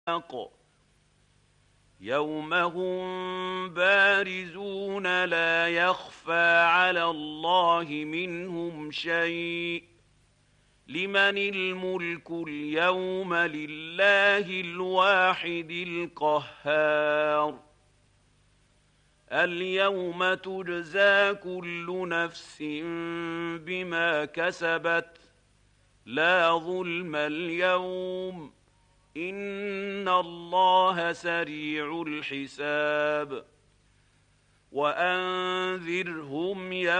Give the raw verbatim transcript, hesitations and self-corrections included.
يوم هم بارزون لا يخفى على الله منهم شيء لمن الملك اليوم لله الواحد القهار اليوم تجزى كل نفس بما كسبت لا ظلم اليوم إن الله سريع الحساب وأنذرهم يوم